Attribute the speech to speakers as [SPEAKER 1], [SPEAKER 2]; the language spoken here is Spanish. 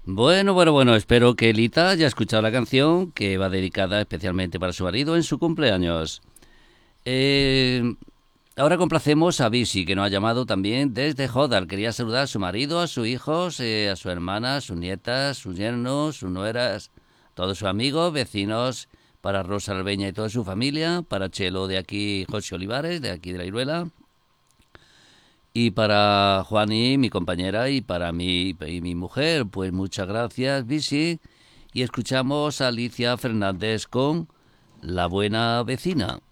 [SPEAKER 1] Bueno, espero que Lita haya escuchado la canción que va dedicada especialmente para su marido en su cumpleaños. Eh, Ahora complacemos a Bisi, que nos ha llamado también desde Jodar. Quería saludar a su marido, a sus hijos, a su hermana, a sus nietas, sus yernos, sus nueras, todos sus amigos, vecinos, para Rosa Albeña y toda su familia, para Chelo de aquí, José Olivares, de aquí de la Iruela, y para Juani, mi compañera, y para mí y mi mujer. Pues muchas gracias, Bisi. Y escuchamos a Alicia Fernández con La Buena Vecina.